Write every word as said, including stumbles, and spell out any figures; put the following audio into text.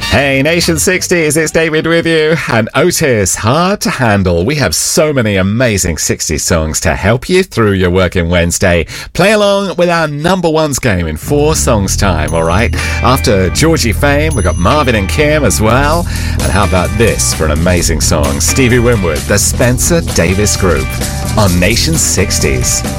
Hey, Nation sixties, it's David with you. And Otis, Hard to Handle. We have so many amazing sixties songs to help you through your working Wednesday. Play along with our number ones game in four songs time, all right? After Georgie Fame, we've got Marvin and Kim as well. And how about this for an amazing song? Stevie Winwood, the Spencer Davis Group on Nation sixties.